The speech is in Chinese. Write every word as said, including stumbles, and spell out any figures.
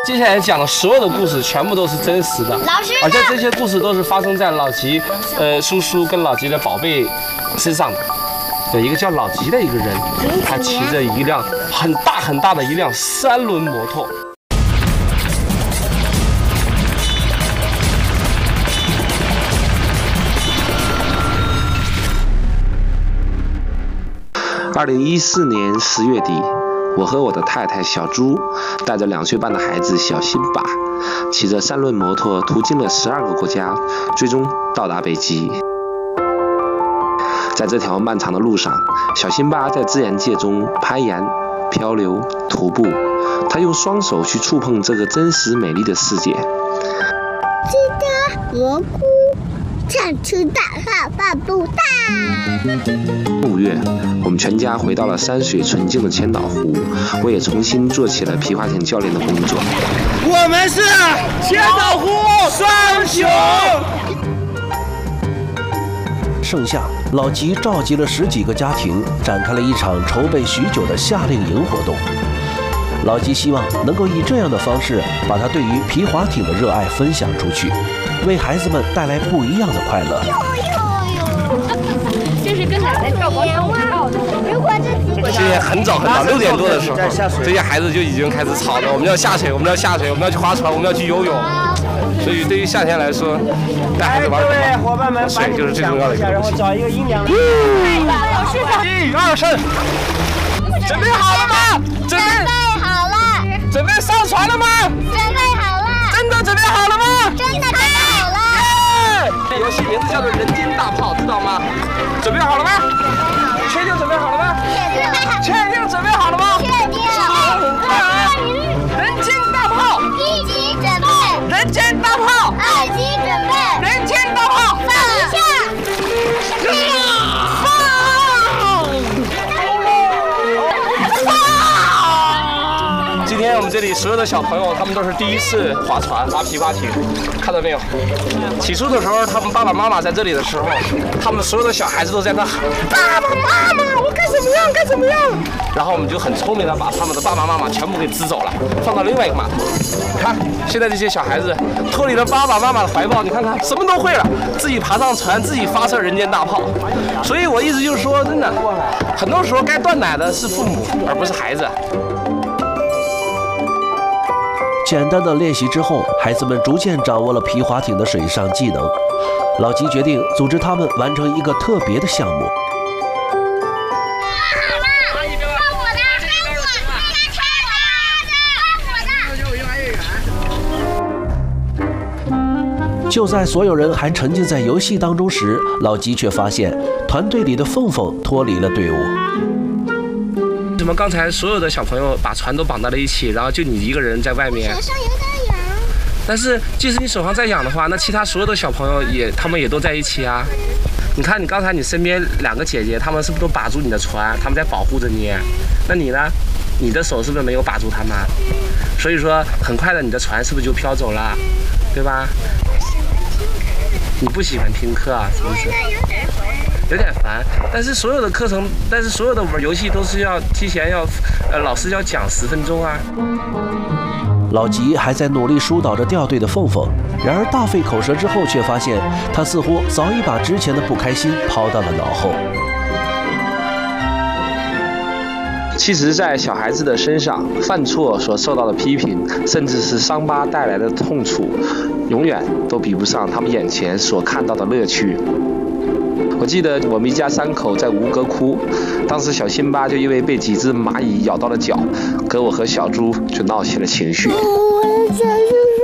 接下来讲的所有的故事全部都是真实的， 老师， 而且这些故事都是发生在老吉呃叔叔跟老吉的宝贝身上的。有一个叫老吉的一个人，他骑着一辆很大很大的一辆三轮摩托。 二零一四年十月底，我和我的太太小朱带着两岁半的孩子小辛巴，骑着三轮摩托途经了十二个国家，最终到达北极。在这条漫长的路上，小辛巴在自然界中攀岩、漂流、徒步，他用双手去触碰这个真实美丽的世界。 记得蘑菇长出大号大不大。 五月，我们全家回到了山水纯净的千岛湖，我也重新做起了皮划艇教练的工作。 我们是千岛湖双雄。 盛夏，老吉召集了十几个家庭，展开了一场筹备许久的夏令营活动。老吉希望能够以这样的方式，把他对于皮划艇的热爱分享出去，为孩子们带来不一样的快乐。 这是跟奶奶跳广场舞跳的。 如果这今天很早很早，六点多的时候，这些孩子就已经开始吵了。我们要下水，我们要下水，我们要去划船，我们要去游泳。所以对于夏天来说，带孩子玩水就是最重要的一个东西。 找一个阴凉的。 一二三，准备好了吗？准备好了。 准备上船了吗？ 准备好了。 真的准备好了吗？ 真的准备好了。 这游戏名字叫做人间大炮，知道吗？准备好了吗？确定准备好了吗？确定准备好了吗？ 确定。 人间大炮， 一级准备。 人间大炮， 二级准备。 人间大炮， 放下。 今天我们这里所有的小朋友，他们都是第一次划船、划皮划艇，看到没有？起初的时候，他们爸爸妈妈在这里的时候，他们所有的小孩子都在那喊：“爸爸妈妈，我该怎么样？该怎么样？”然后我们就很聪明的把他们的爸爸妈妈全部给支走了，放到另外一个码头。看，现在这些小孩子脱离了爸爸妈妈的怀抱，你看看，什么都会了，自己爬上船，自己发射人间大炮。所以我意思就是说，真的，很多时候该断奶的是父母，而不是孩子。 简单的练习之后，孩子们逐渐掌握了皮划艇的水上技能。老吉决定组织他们完成一个特别的项目。就在所有人还沉浸在游戏当中时，老吉却发现团队里的凤凤脱离了队伍。 为什么刚才所有的小朋友把船都绑到了一起，然后就你一个人在外面？ 手上有点痒。 但是即使你手上再痒的话，那其他所有的小朋友也他们也都在一起啊。你看你刚才你身边两个姐姐，她们是不是都把住你的船？她们在保护着你。那你呢？你的手是不是没有把住她们？所以说很快的你的船是不是就飘走了？对吧？你不喜欢听课啊？是不是？有点烦，但是所有的课程，但是所有的玩游戏都是要提前要，呃，老师要讲十分钟啊。 老吉还在努力疏导着掉队的凤凤，然而大费口舌之后，却发现他似乎早已把之前的不开心抛到了脑后。 其实，在小孩子的身上，犯错所受到的批评，甚至是伤疤带来的痛楚，永远都比不上他们眼前所看到的乐趣。我记得我们一家三口在吴哥窟，当时小辛巴就因为被几只蚂蚁咬到了脚，跟我和小猪就闹起了情绪。 我想